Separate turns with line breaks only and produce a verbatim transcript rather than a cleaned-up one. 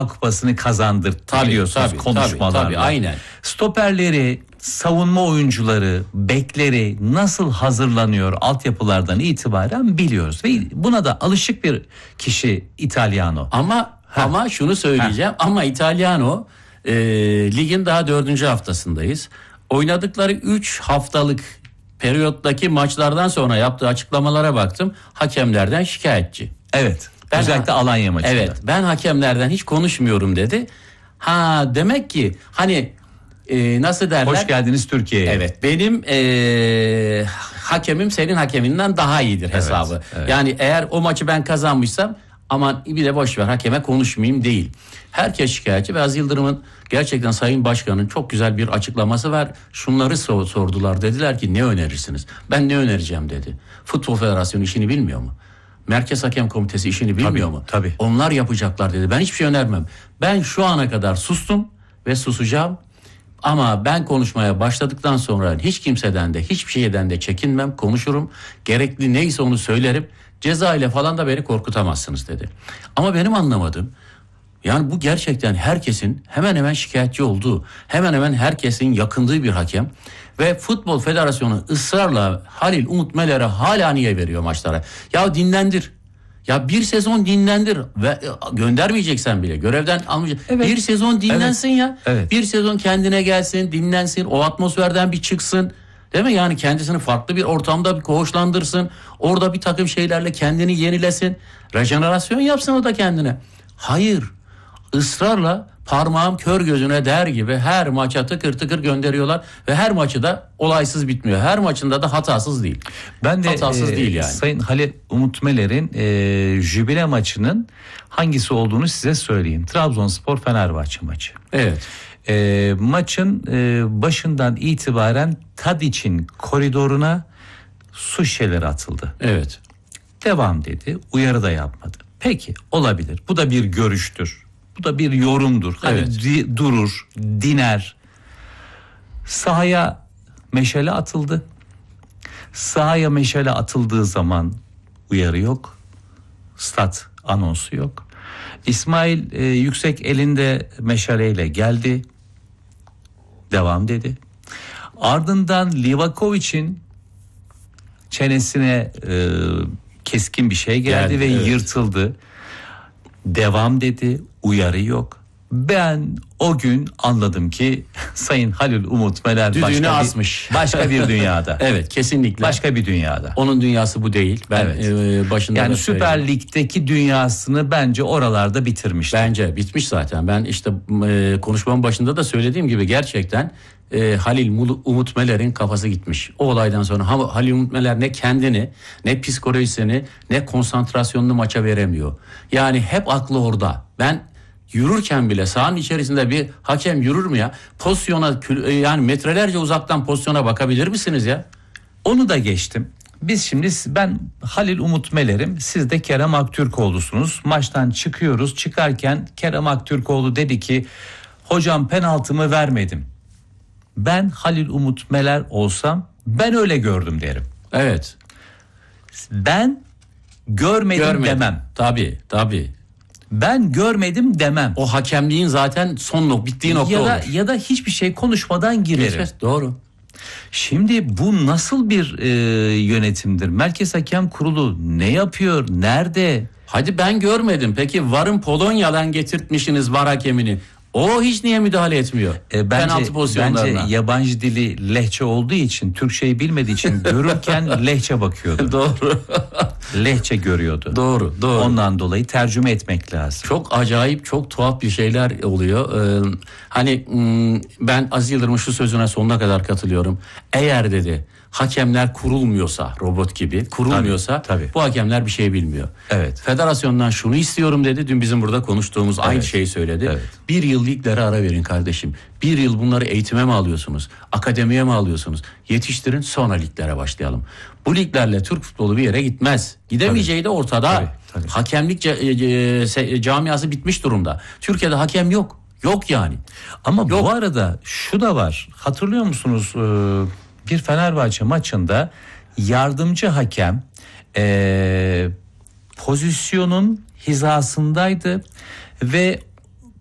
Kupasını kazandırdı
tabii,
biliyorsunuz
tabii,
konuşmalarla.
Tabii, tabii, aynen.
Stoperleri, savunma oyuncuları, bekleri nasıl hazırlanıyor altyapılardan itibaren biliyoruz. Ve buna da alışık bir kişi İtalyano.
Ama ha. ama şunu söyleyeceğim. Ha. Ama İtalyano e, ligin daha dördüncü haftasındayız. Oynadıkları üç haftalık periyottaki maçlardan sonra yaptığı açıklamalara baktım. Hakemlerden şikayetçi.
Evet. Ben özellikle ha- Alanya maçında.
Evet. Ben hakemlerden hiç konuşmuyorum dedi. Ha demek ki hani e, nasıl derler?
Hoş geldiniz Türkiye'ye.
Evet. Benim e, hakemim senin hakeminden daha iyidir hesabı. Evet, evet. Yani eğer o maçı ben kazanmışsam aman bir de boş ver hakeme konuşmayayım değil. Herkes şikayetçi ve Aziz Yıldırım'ın gerçekten Sayın Başkan'ın çok güzel bir açıklaması var. Şunları sordular, dediler ki ne önerirsiniz? Ben ne önereceğim dedi. Futbol Federasyonu işini bilmiyor mu? Merkez Hakem Komitesi işini bilmiyor
tabii,
mu?
Tabii.
Onlar yapacaklar dedi. Ben hiçbir şey önermem. Ben şu ana kadar sustum ve susacağım. Ama ben konuşmaya başladıktan sonra hiç kimseden de hiçbir şeyden de çekinmem, konuşurum. Gerekli neyse onu söylerim. Ceza ile falan da beni korkutamazsınız dedi. Ama benim anlamadığım, yani bu gerçekten herkesin hemen hemen şikayetçi olduğu, hemen hemen herkesin yakındığı bir hakem. Ve Futbol Federasyonu ısrarla Halil Umut Meler'e hala niye veriyor maçlara? Ya dinlendir. Ya bir sezon dinlendir ve göndermeyeceksen bile görevden almayacaksın. Evet. Bir sezon dinlensin evet. ya. Evet. Bir sezon kendine gelsin, dinlensin, o atmosferden bir çıksın. Değil mi? Yani kendisini farklı bir ortamda bir koğuşlandırsın. Orada bir takım şeylerle kendini yenilesin. Rejenerasyon yapsın o da kendine. Hayır. Israrla parmağım kör gözüne der gibi her maça tıkır tıkır gönderiyorlar ve her maçı da olaysız bitmiyor. Her maçında da hatasız değil.
Ben de
hatasız
e,
değil yani.
Sayın Halil Umut Meler'in e, jübile maçının hangisi olduğunu size söyleyeyim. Trabzonspor Fenerbahçe maçı.
Evet.
E, maçın e, başından itibaren Tadiç'in koridoruna su şişeleri atıldı.
Evet.
Devam dedi. Uyarı da yapmadı. Peki olabilir. Bu da bir görüştür. Bu da bir yorumdur. Hani
evet.
di, durur, diner. Sahaya meşale atıldı. Sahaya meşale atıldığı zaman uyarı yok. Stat anonsu yok. İsmail e, yüksek elinde meşaleyle geldi. Devam dedi. Ardından Livakovic'in çenesine e, keskin bir şey geldi, geldi ve evet. yırtıldı. Devam dedi. Uyarı yok. Ben o gün anladım ki Sayın Halil Umut Meler
düdüğünü
başka
asmış.
Bir, başka bir dünyada.
Evet, kesinlikle.
Başka bir dünyada.
Onun dünyası bu değil. Ben evet. e, başında
yani Süper Lig'deki dünyasını bence oralarda bitirmişti.
Bence bitmiş zaten. Ben işte e, konuşmamın başında da söylediğim gibi gerçekten e, Halil Umut Meler'in kafası gitmiş. O olaydan sonra Halil Umut Meler ne kendini, ne psikolojisini, ne konsantrasyonunu maça veremiyor. Yani hep aklı orada. Ben yürürken bile sahanın içerisinde bir hakem yürür mü ya? Pozisyona, yani metrelerce uzaktan pozisyona bakabilir misiniz ya?
Onu da geçtim. Biz şimdi, ben Halil Umut Meler'im, siz de Kerem Aktürkoğlu'sunuz. Maçtan çıkıyoruz. Çıkarken Kerem Aktürkoğlu dedi ki hocam penaltımı vermedim. Ben Halil Umut Meler olsam ben öyle gördüm derim.
Evet.
Ben görmedim, görmedim. demem.
Tabii tabii.
Ben görmedim demem.
O hakemliğin zaten son nok bittiği nokta
ya da,
olur.
Ya da hiçbir şey konuşmadan girerim.
Geçmez, doğru.
Şimdi bu nasıl bir e, yönetimdir? Merkez Hakem Kurulu ne yapıyor? Nerede?
Hadi ben görmedim. Peki varın Polonya'dan getirtmişsiniz var hakemini. O hiç niye müdahale etmiyor?
E, bence, bence yabancı dili lehçe olduğu için, Türkçeyi bilmediği için görürken lehçe bakıyordu.
Doğru.
Lehçe görüyordu.
Doğru, doğru.
Ondan dolayı tercüme etmek lazım.
Çok acayip, çok tuhaf bir şeyler oluyor. Ee, hani ben Aziz Yıldırım'ın şu sözüne sonuna kadar katılıyorum. Eğer dedi hakemler kurulmuyorsa, robot gibi kurulmuyorsa tabii, tabii. bu hakemler bir şey bilmiyor.
Evet.
Federasyondan şunu istiyorum dedi. Dün bizim burada konuştuğumuz evet. aynı şeyi söyledi. Evet. Bir yıl liglere ara verin kardeşim. Bir yıl bunları eğitime mi alıyorsunuz? Akademiye mi alıyorsunuz? Yetiştirin, sonra liglere başlayalım. Bu liglerle Türk futbolu bir yere gitmez. Gidemeyeceği tabii. de ortada. Tabii, tabii. Hakemlik ca- camiası bitmiş durumda. Türkiye'de hakem yok. Yok yani.
Ama
yok.
Bu arada şu da var. Hatırlıyor musunuz? Ee, bir Fenerbahçe maçında yardımcı hakem e, pozisyonun hizasındaydı ve